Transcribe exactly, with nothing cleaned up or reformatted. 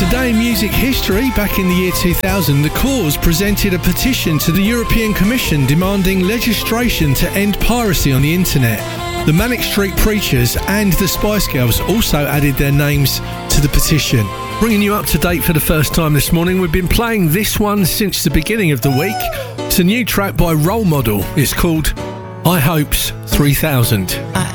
Today in music history, back in the year two thousand, The Cause presented a petition to the European Commission demanding legislation to end piracy on the internet. The Manic Street Preachers and the Spice Girls also added their names to the petition. Bringing you up to date for the first time this morning, we've been playing this one since the beginning of the week. It's a new track by Role Model. It's called I Hopes three thousand.